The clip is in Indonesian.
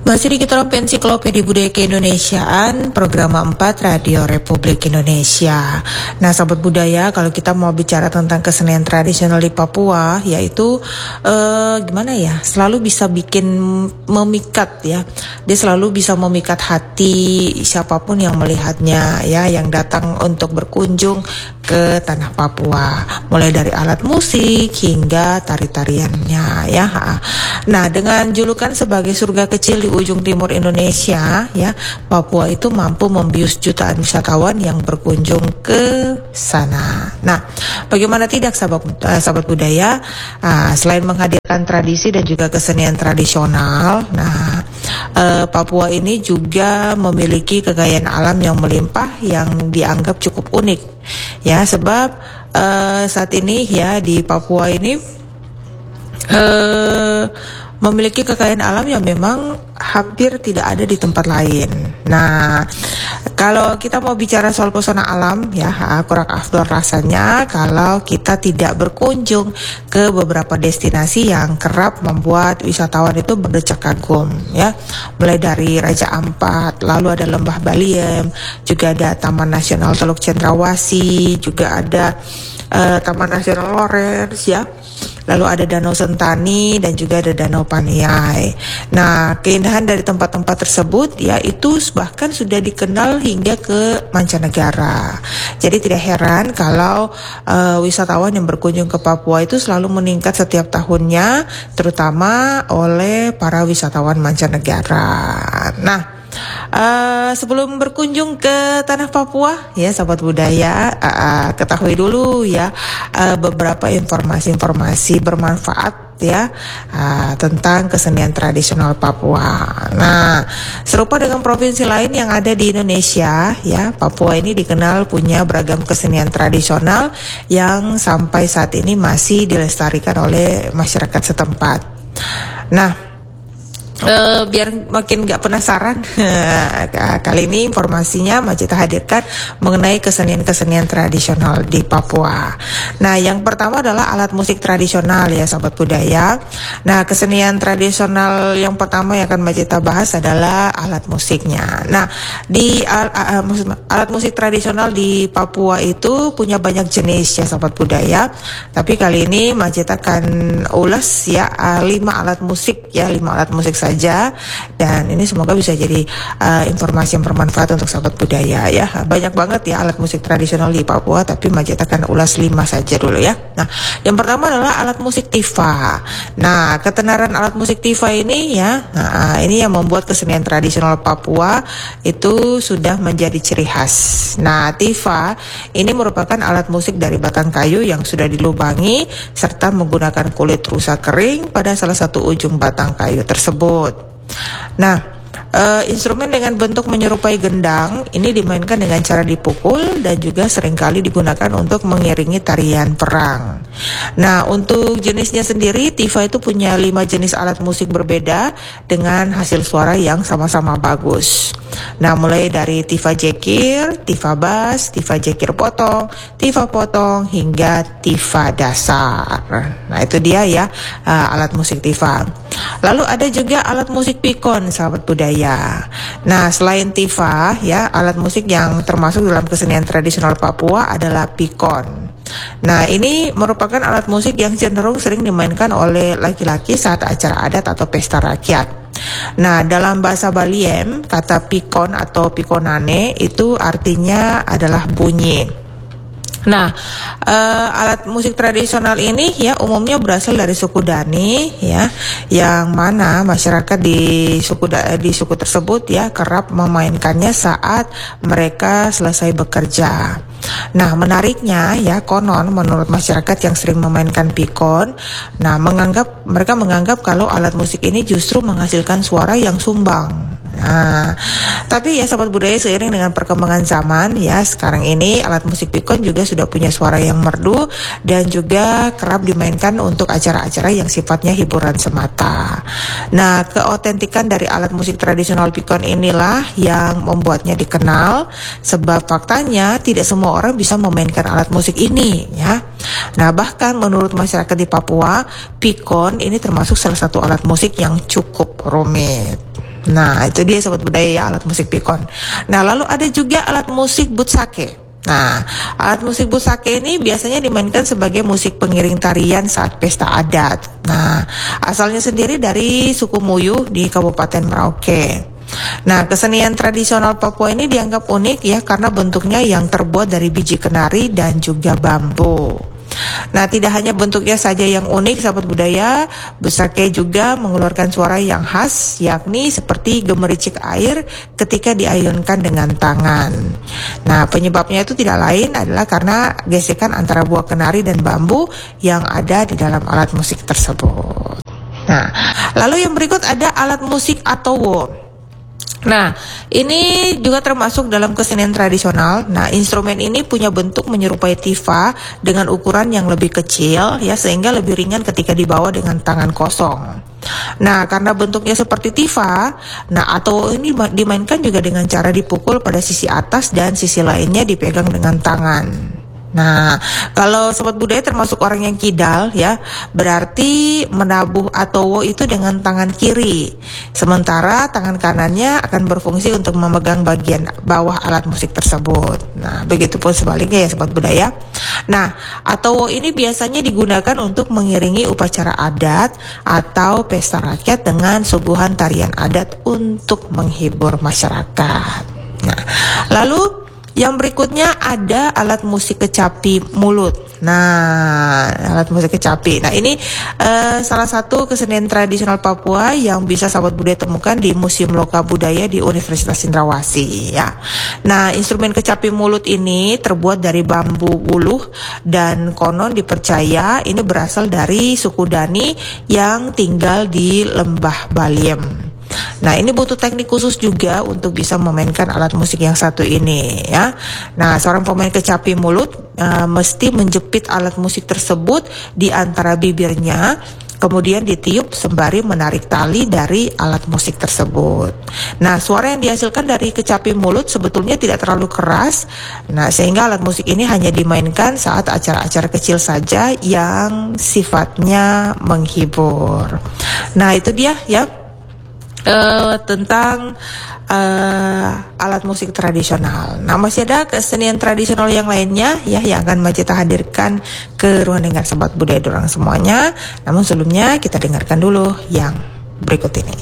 Masih di kita Ensiklopedia Budaya Keindonesiaan, program 4 Radio Republik Indonesia. Nah, sahabat budaya, kalau kita mau bicara tentang kesenian tradisional di Papua, yaitu gimana ya, selalu bisa bikin memikat ya. Dia selalu bisa memikat hati siapapun yang melihatnya ya, yang datang untuk berkunjung ke tanah Papua, mulai dari alat musik hingga tari-tariannya ya. Nah, dengan julukan sebagai surga kecil di ujung timur Indonesia ya, Papua itu mampu membius jutaan wisatawan yang berkunjung ke sana. Nah, bagaimana tidak sahabat budaya, selain menghadirkan tradisi dan juga kesenian tradisional, nah Papua ini juga memiliki kekayaan alam yang melimpah yang dianggap cukup unik ya, sebab saat ini ya di Papua ini memiliki kekayaan alam yang memang hampir tidak ada di tempat lain. Nah, kalau kita mau bicara soal pesona alam ya, kurang afdol rasanya kalau kita tidak berkunjung ke beberapa destinasi yang kerap membuat wisatawan itu berdecak kagum ya. Mulai dari Raja Ampat, lalu ada Lembah Baliem, juga ada Taman Nasional Teluk Cendrawasih, juga ada Taman Nasional Lawrence ya. Lalu ada Danau Sentani dan juga ada Danau Paniai. Nah, keindahan dari tempat-tempat tersebut ya itu bahkan sudah dikenal hingga ke mancanegara. Jadi tidak heran kalau wisatawan yang berkunjung ke Papua itu selalu meningkat setiap tahunnya, terutama oleh para wisatawan mancanegara. Nah, sebelum berkunjung ke tanah Papua ya sahabat budaya, ketahui dulu ya beberapa informasi bermanfaat ya tentang kesenian tradisional Papua. Nah, serupa dengan provinsi lain yang ada di Indonesia ya, Papua ini dikenal punya beragam kesenian tradisional yang sampai saat ini masih dilestarikan oleh masyarakat setempat. Nah, biar makin gak penasaran, kali ini informasinya Majita hadirkan mengenai kesenian-kesenian tradisional di Papua. Nah, yang pertama adalah alat musik tradisional ya sahabat budaya. Nah, kesenian tradisional yang pertama yang akan Majita bahas adalah alat musiknya. Nah, di alat musik tradisional di Papua itu punya banyak jenis ya sahabat budaya. Tapi kali ini Majita akan ulas ya 5 alat musik ya, 5 alat musik saja, dan ini semoga bisa jadi informasi yang bermanfaat untuk sahabat budaya ya. Banyak banget ya alat musik tradisional di Papua, tapi Majita akan ulas 5 saja dulu ya. Nah, yang pertama adalah alat musik tifa. Nah, ketenaran alat musik tifa ini ya, ini yang membuat kesenian tradisional Papua itu sudah menjadi ciri khas. Nah, tifa ini merupakan alat musik dari batang kayu yang sudah dilubangi serta menggunakan kulit rusa kering pada salah satu ujung batang kayu tersebut. Nah, instrumen dengan bentuk menyerupai gendang ini dimainkan dengan cara dipukul dan juga seringkali digunakan untuk mengiringi tarian perang. Nah, untuk jenisnya sendiri, tifa itu punya 5 jenis alat musik berbeda dengan hasil suara yang sama-sama bagus. Nah, mulai dari tifa jekir, tifa bas, tifa jekir potong, tifa potong, hingga tifa dasar. Nah, itu dia ya alat musik tifa. Lalu ada juga alat musik pikon, sahabat budaya. Nah, selain tifa ya, alat musik yang termasuk dalam kesenian tradisional Papua adalah pikon. Nah, ini merupakan alat musik yang cenderung sering dimainkan oleh laki-laki saat acara adat atau pesta rakyat. Nah, dalam bahasa Baliem, kata pikon atau pikonane itu artinya adalah bunyi. Nah, alat musik tradisional ini ya umumnya berasal dari suku Dani ya, yang mana masyarakat di suku tersebut ya kerap memainkannya saat mereka selesai bekerja. Nah, menariknya ya, konon menurut masyarakat yang sering memainkan pikon, nah mereka menganggap kalau alat musik ini justru menghasilkan suara yang sumbang. Nah, tapi ya sahabat budaya, seiring dengan perkembangan zaman ya, sekarang ini alat musik pikon juga sudah punya suara yang merdu dan juga kerap dimainkan untuk acara-acara yang sifatnya hiburan semata. Nah, keautentikan dari alat musik tradisional pikon inilah yang membuatnya dikenal, sebab faktanya tidak semua orang bisa memainkan alat musik ini ya. Nah, bahkan menurut masyarakat di Papua, pikon ini termasuk salah satu alat musik yang cukup rumit. Nah, itu dia sobat budaya ya, alat musik pikon. Nah, lalu ada juga alat musik butsake. Nah, alat musik butsake ini biasanya dimainkan sebagai musik pengiring tarian saat pesta adat. Nah, asalnya sendiri dari suku Muyu di Kabupaten Merauke. Nah, kesenian tradisional Papua ini dianggap unik ya karena bentuknya yang terbuat dari biji kenari dan juga bambu. Nah, tidak hanya bentuknya saja yang unik, sahabat budaya, butsake juga mengeluarkan suara yang khas, yakni seperti gemericik air ketika diayunkan dengan tangan. Nah, penyebabnya itu tidak lain adalah karena gesekan antara buah kenari dan bambu yang ada di dalam alat musik tersebut. Nah, lalu yang berikut ada alat musik atowo. Nah, ini juga termasuk dalam kesenian tradisional. Nah, instrumen ini punya bentuk menyerupai tifa dengan ukuran yang lebih kecil ya, sehingga lebih ringan ketika dibawa dengan tangan kosong. Nah, karena bentuknya seperti tifa, nah atau ini dimainkan juga dengan cara dipukul pada sisi atas dan sisi lainnya dipegang dengan tangan. Nah, kalau sobat budaya termasuk orang yang kidal ya, berarti menabuh atowo itu dengan tangan kiri. Sementara tangan kanannya akan berfungsi untuk memegang bagian bawah alat musik tersebut. Nah, begitupun sebaliknya ya sobat budaya. Nah, atowo ini biasanya digunakan untuk mengiringi upacara adat atau pesta rakyat dengan suguhan tarian adat untuk menghibur masyarakat. Nah, lalu yang berikutnya ada alat musik kecapi mulut. Nah, alat musik kecapi. Nah, ini salah satu kesenian tradisional Papua yang bisa sahabat budaya temukan di Museum Loka Budaya di Universitas Cendrawasih ya. Nah, instrumen kecapi mulut ini terbuat dari bambu wuluh dan konon dipercaya ini berasal dari suku Dani yang tinggal di Lembah Baliem. Nah, ini butuh teknik khusus juga untuk bisa memainkan alat musik yang satu ini ya. Nah, seorang pemain kecapi mulut mesti menjepit alat musik tersebut di antara bibirnya, kemudian ditiup sembari menarik tali dari alat musik tersebut. Nah, suara yang dihasilkan dari kecapi mulut sebetulnya tidak terlalu keras. Nah, sehingga alat musik ini hanya dimainkan saat acara-acara kecil saja yang sifatnya menghibur. Nah, itu dia ya. Tentang alat musik tradisional. Nah, masih ada kesenian tradisional yang lainnya ya yang akan Majita hadirkan ke ruang dengar sobat budaya dorang semuanya. Namun sebelumnya kita dengarkan dulu yang berikut ini.